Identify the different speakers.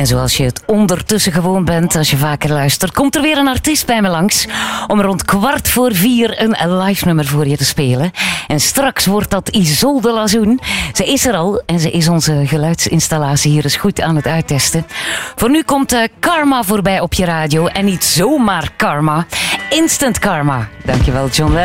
Speaker 1: En zoals je het ondertussen gewoon bent, als je vaker luistert, komt er weer een artiest bij me langs om rond 3:15 een live nummer voor je te spelen. En straks wordt dat Isolde Lazoen. Ze is er al en ze is onze geluidsinstallatie hier eens goed aan het uittesten. Voor nu komt Karma voorbij op je radio. En niet zomaar Karma, Instant Karma. Dankjewel, John Lennon.